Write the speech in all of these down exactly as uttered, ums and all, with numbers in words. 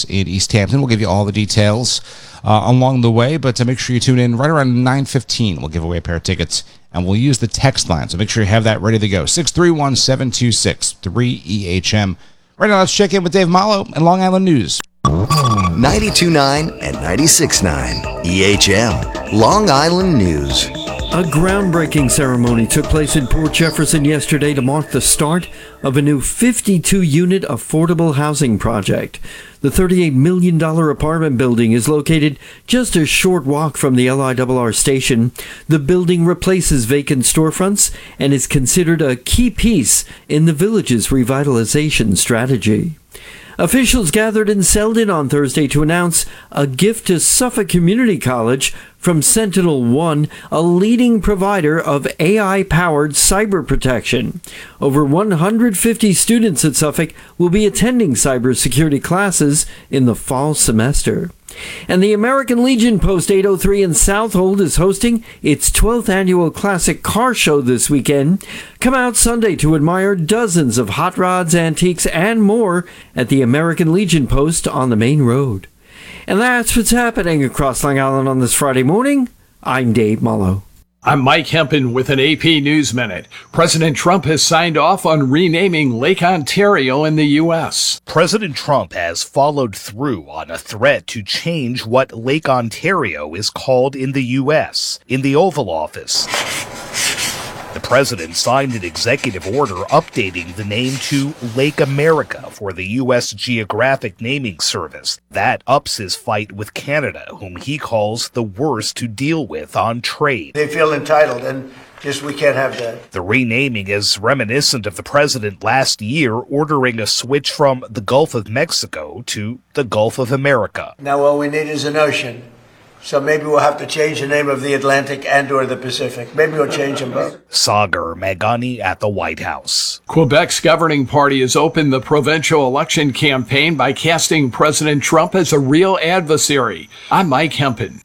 in East Hampton. We'll give you all the details uh, along the way, but to make sure you tune in right around nine fifteen. We'll give away a pair of tickets, and we'll use the text line, so make sure you have that ready to go. six three one, seven two six, three E H M. Right now, let's check in with Dave Mallow and Long Island News. ninety-two point nine and ninety-six point nine E H M, Long Island News. A groundbreaking ceremony took place in Port Jefferson yesterday to mark the start of a new fifty-two unit affordable housing project. The thirty-eight million dollars apartment building is located just a short walk from the L I R R station. The building replaces vacant storefronts and is considered a key piece in the village's revitalization strategy. Officials gathered in Selden on Thursday to announce a gift to Suffolk Community College from Sentinel One, a leading provider of A I-powered cyber protection. Over one hundred fifty students at Suffolk will be attending cybersecurity classes in the fall semester. And the American Legion Post eight oh three in Southold is hosting its twelfth annual classic car show this weekend. Come out Sunday to admire dozens of hot rods, antiques, and more at the American Legion Post on the main road. And that's what's happening across Long Island on this Friday morning. I'm Dave Mallow. I'm Mike Hempen with an A P News Minute. President Trump has signed off on renaming Lake Ontario in the U S. President Trump has followed through on a threat to change what Lake Ontario is called in the U S in the Oval Office. The president signed an executive order updating the name to Lake America for the U S Geographic Naming Service. That ups his fight with Canada, whom he calls the worst to deal with on trade. They feel entitled, and just we can't have that. The renaming is reminiscent of the president last year ordering a switch from the Gulf of Mexico to the Gulf of America. Now all we need is an ocean. So maybe we'll have to change the name of the Atlantic and or the Pacific. Maybe we'll change them both. Sagar Magani at the White House. Quebec's governing party has opened the provincial election campaign by casting President Trump as a real adversary. I'm Mike Hempen.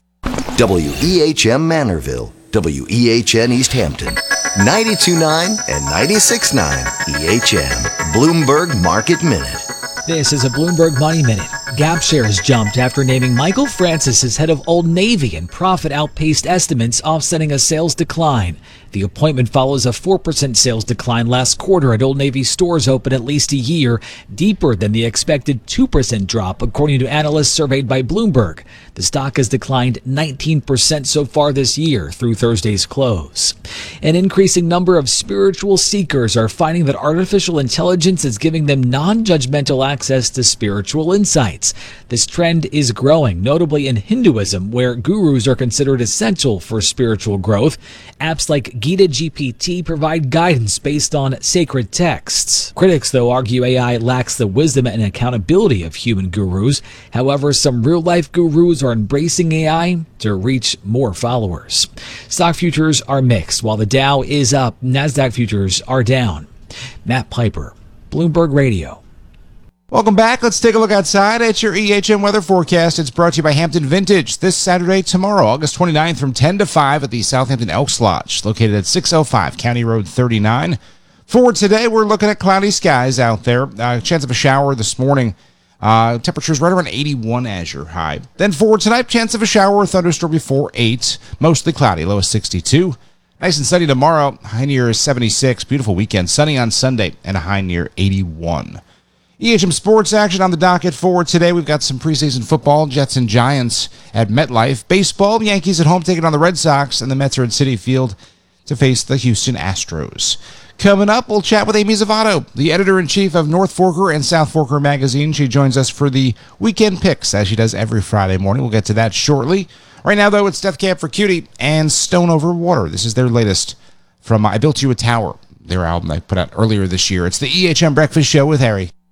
W E H M Manorville, W E H N East Hampton, ninety-two point nine and ninety-six point nine E H M, Bloomberg Market Minute. This is a Bloomberg Money Minute. Gap shares jumped after naming Michael Francis as head of Old Navy, and profit outpaced estimates, offsetting a sales decline. The appointment follows a four percent sales decline last quarter at Old Navy stores open at least a year, deeper than the expected two percent drop, according to analysts surveyed by Bloomberg. The stock has declined nineteen percent so far this year through Thursday's close. An increasing number of spiritual seekers are finding that artificial intelligence is giving them non-judgmental access to spiritual insights. This trend is growing, notably in Hinduism, where gurus are considered essential for spiritual growth. Apps like Gita G P T provide guidance based on sacred texts. Critics, though, argue A I lacks the wisdom and accountability of human gurus. However, some real-life gurus are embracing A I to reach more followers. Stock futures are mixed. While the Dow is up, NASDAQ futures are down. Matt Piper, Bloomberg Radio. Welcome back. Let's take a look outside at your E H M weather forecast. It's brought to you by Hampton Vintage this Saturday, tomorrow, August twenty-ninth from ten to five at the Southampton Elks Lodge, located at six oh five County Road thirty-nine. For today, we're looking at cloudy skies out there. Uh, chance of a shower this morning. Uh, temperatures right around eighty-one as your high. Then for tonight, chance of a shower or thunderstorm before eight. Mostly cloudy, low is sixty-two. Nice and sunny tomorrow, high near seventy-six. Beautiful weekend, sunny on Sunday, and a high near eighty-one. E H M sports action on the docket for today. We've got some preseason football, Jets and Giants at MetLife. Baseball, Yankees at home taking on the Red Sox, and the Mets are at Citi Field to face the Houston Astros. Coming up, we'll chat with Amy Zavato, the editor-in-chief of North Forker and South Forker magazine. She joins us for the weekend picks, as she does every Friday morning. We'll get to that shortly. Right now, though, it's Death Camp for Cutie and Stone Over Water. This is their latest from I Built You a Tower, their album they put out earlier this year. It's the E H M Breakfast Show with Harry.